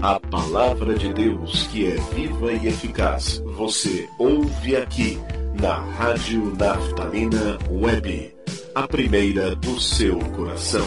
A palavra de Deus, que é viva e eficaz, você ouve aqui na Rádio Naftalina Web, a primeira do seu coração.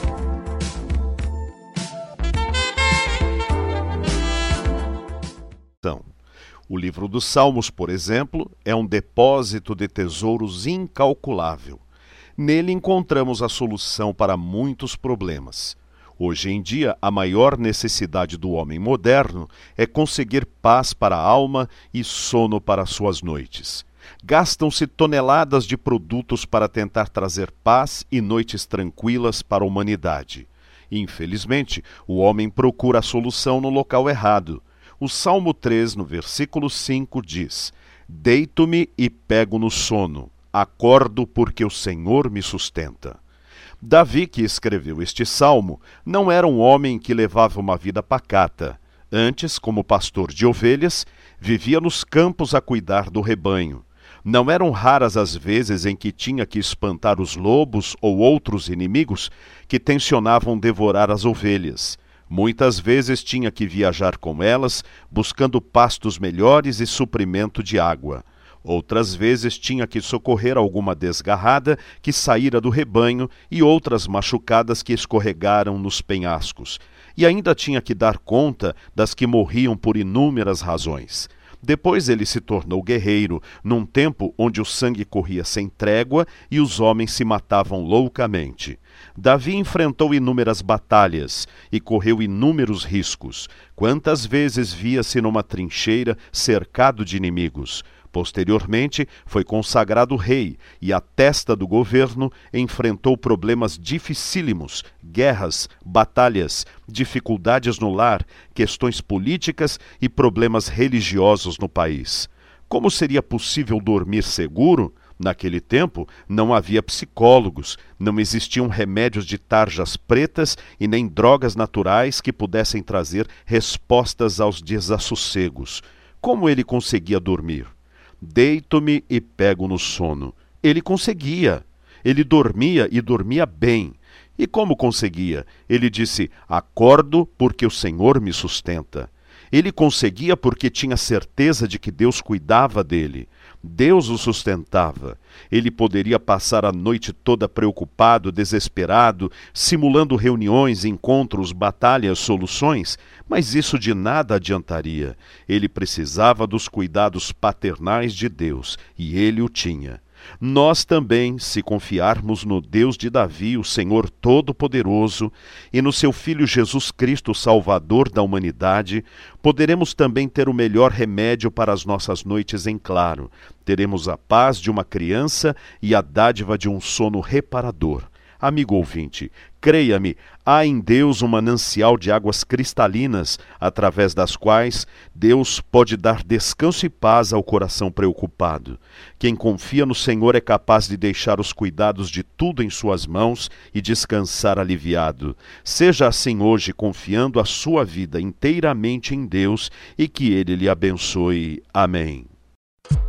O livro dos Salmos, por exemplo, é um depósito de tesouros incalculável. Nele encontramos a solução para muitos problemas. Hoje em dia, a maior necessidade do homem moderno é conseguir paz para a alma e sono para suas noites. Gastam-se toneladas de produtos para tentar trazer paz e noites tranquilas para a humanidade. Infelizmente, o homem procura a solução no local errado. O Salmo 3, no versículo 5, diz: Deito-me e pego no sono, acordo porque o Senhor me sustenta. Davi, que escreveu este salmo, não era um homem que levava uma vida pacata. Antes, como pastor de ovelhas, vivia nos campos a cuidar do rebanho. Não eram raras as vezes em que tinha que espantar os lobos ou outros inimigos que tensionavam devorar as ovelhas. Muitas vezes tinha que viajar com elas, buscando pastos melhores e suprimento de água. Outras vezes tinha que socorrer alguma desgarrada que saíra do rebanho e outras machucadas que escorregaram nos penhascos. E ainda tinha que dar conta das que morriam por inúmeras razões. Depois ele se tornou guerreiro, num tempo onde o sangue corria sem trégua e os homens se matavam loucamente. Davi enfrentou inúmeras batalhas e correu inúmeros riscos. Quantas vezes via-se numa trincheira cercado de inimigos. Posteriormente, foi consagrado rei e, à testa do governo, enfrentou problemas dificílimos, guerras, batalhas, dificuldades no lar, questões políticas e problemas religiosos no país. Como seria possível dormir seguro? Naquele tempo, não havia psicólogos, não existiam remédios de tarjas pretas e nem drogas naturais que pudessem trazer respostas aos desassossegos. Como ele conseguia dormir? Deito-me e pego no sono. Ele conseguia. Ele dormia e dormia bem. E como conseguia? Ele disse: acordo porque o Senhor me sustenta. Ele conseguia porque tinha certeza de que Deus cuidava dele. Deus o sustentava. Ele poderia passar a noite toda preocupado, desesperado, simulando reuniões, encontros, batalhas, soluções, mas isso de nada adiantaria. Ele precisava dos cuidados paternais de Deus, e ele o tinha. Nós também, se confiarmos no Deus de Davi, o Senhor Todo-Poderoso, e no seu Filho Jesus Cristo, Salvador da humanidade, poderemos também ter o melhor remédio para as nossas noites em claro. Teremos a paz de uma criança e a dádiva de um sono reparador. Amigo ouvinte, creia-me, há em Deus um manancial de águas cristalinas, através das quais Deus pode dar descanso e paz ao coração preocupado. Quem confia no Senhor é capaz de deixar os cuidados de tudo em suas mãos e descansar aliviado. Seja assim hoje, confiando a sua vida inteiramente em Deus e que Ele lhe abençoe. Amém.